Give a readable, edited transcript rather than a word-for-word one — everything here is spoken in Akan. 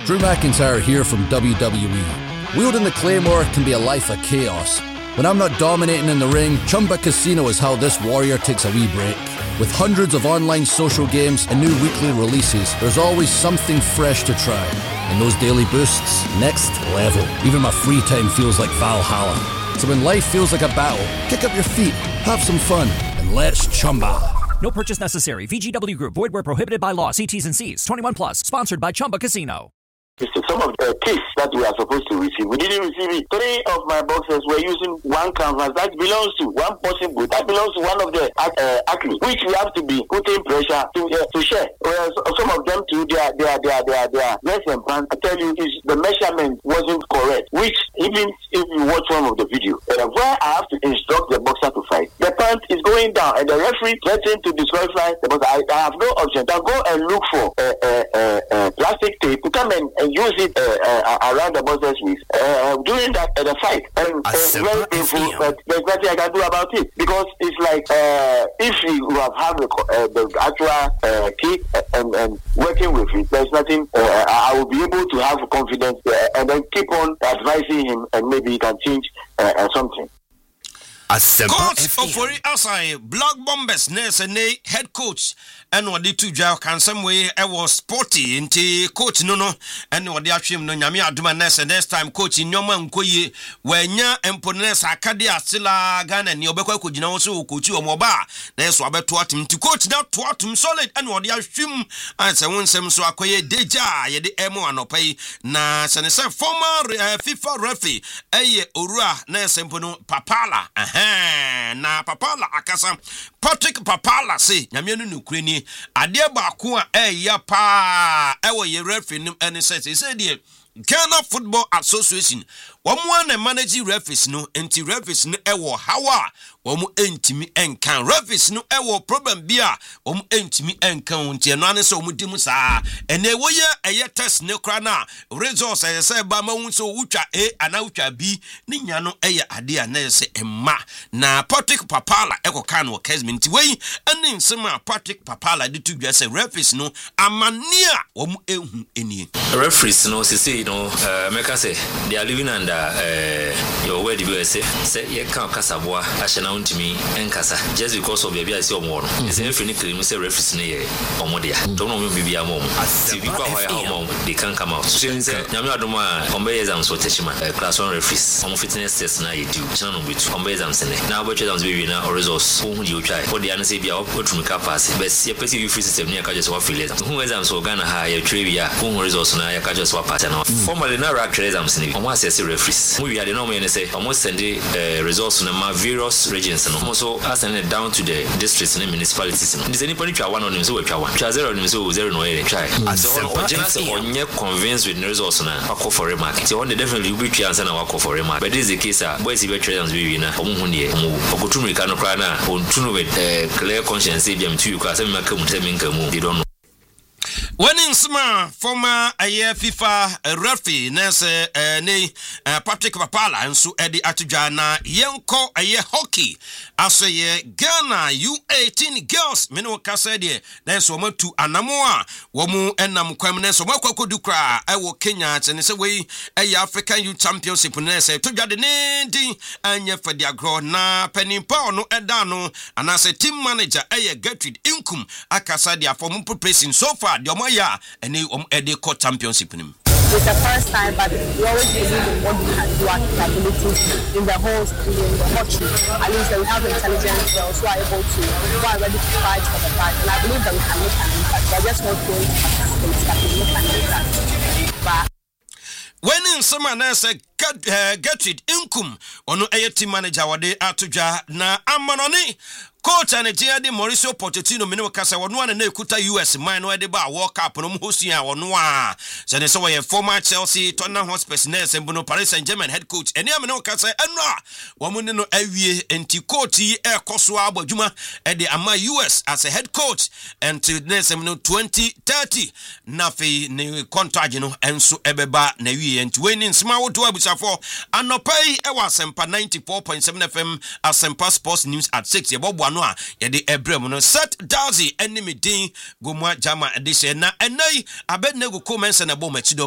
Drew McIntyre here from WWE. Wielding the Claymore can be a life of chaos. When I'm not dominating in the ring, Chumba Casino is how this warrior takes a wee break. With hundreds of online social games and new weekly releases, there's always something fresh to try. And those daily boosts, next level. Even my free time feels like Valhalla. So when life feels like a battle, kick up your feet, have some fun, and let's chumba. No purchase necessary. VGW Group. Void where prohibited by law. See T's and C's. 21 plus. Sponsored by Chumba Casino. Some of the kits that we are supposed to receive, we didn't receive it. 3 of my boxes were using one canvas that belongs to one person, but that belongs to one of the athletes, which we have to be putting pressure to share. Whereas some of them too, their less than plan. I tell you, the measurement wasn't correct. Which even if you watch one of the video, where I have to instruct the boxer to fight, the pant is going down, and the referee threatened to disqualify the boxer. I have no option. I'll go and look for plastic tape to come and use it around the boxer's waist during the fight. And very painful, but there's nothing I can do about it, because it's like if you have the actual kick and working with it, there's nothing. I will be able to have confidence and then keep on advising him, and maybe he can change something. Coach Ofori Asai, Black Bombers, nurse and head coach, and what did to jail can some way I was sporty into coach no, and what the action no Yamia Duma nurse, and next time coach in Yoma Nkoye, when ya Empones Acadia Silla Gan and Yobeko could also coach you or Moba, there's Robert Twattum to coach now Twattum solid, and what the action as I want some so acquire Deja, Yedi Emo and Opay, na Sanesa former FIFA referee, Ura, nurse Empono Papala. Na Papala akasa Patrick Papala say nyame no nukreni ade baako a ya pa ewo ye referee nim ene say dey Ghana Football Association one managing referees no enti referees no ewo hawa omu entimi enkan referees no ewo problem bia omu entimi enkan nti eno ane se omu dimu saa ene woye eye test ne kra na results eye se ba ma hu so wutwa A ana wutwa B ni nya no eye ade a na se emma na Patrick Papala ekoka no kesmi nti wei ene nsema Patrick Papala de tudwa se referees no amania omu ehu enie referees no say no make say they are living under your word you say you can't kasaboa ashana untimi enkasa just because of baby I see omo no say every claim say referees na ye omo dia don't know me bia mom see people how they can come out so say nyame adoma ombe exams for teshima class 1 referees omo fitness test na ye do channel no bitu ombe exams ne na obo exams be na results who you try for the answer bia otum ka pass but see person you free system ne ka just wa fail who exams for Ghana ha ye trivia who results na ya ka just wa pass na formally na rack exams ne omo assess referees we are the normal and say almost send the results in my various regions and also send it down to the districts and municipalities. Does anybody try one on him so we try one? Try 0 on him so 0 no try. So on you convinced with the results na call for remark. So on the definitely we try answer na call for remark. But this is the case boys if trades we na omo hunde okutumi kan kra na on tunu with clear conscience say dem to you ka say me come tell me nkamu they don't know. When in summer, former FIFA referee, nurse Patrick Papala, and so Eddie Atujana, Yanko hockey, as a Ghana U18 girls, Mino Cassadia, then so much to Anamoa, Womu and Namquamnes, so what could do cry? I will Kenya, and it's a way a African youth championship, nurse, to the name, and yet for the agro na penny pound no edano, and as a team manager, a Gertrude Inkum, Akasadia for Mumpu so far. Yomaya and they court championship in him. It's the first time, but we always believe in what we can do, our capabilities in the whole in the hockey. At least that we have intelligence, we also are able to go and ready to fight for the fight. And I believe that we can make an impact. We're just not going to participate, that we make an impact. But when in summer, nurse Gertrude Inkum, ono team manager wade atuja na amanoni. Coach and the Mauricio Pochettino Mino Casa one and Kuta US minor de bar walk up on Hosia or Noir. So they saw a former Chelsea, Tottenham Hotspur nurse and Bruno Paris Saint-Germain head coach and Yamino Casa and Noir. Woman no Awie and Tikoti Air Koswa Bojuma at the Ama US as a head coach until nurse 2030. Nafi ne contract and so Ebeba Newi and winning small to Abusafo and no pay Ewa Sempa 94.7 FM as Sempa Sports News at 6 about one. Yedi Ebrem no set Dazi enemy din Gomwa Jama edition na enai abednego comments na bo machido